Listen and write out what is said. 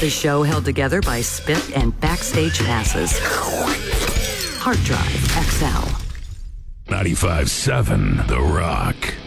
The show held together by spit and backstage passes. Hard Drive XL. 95.7 The Rock.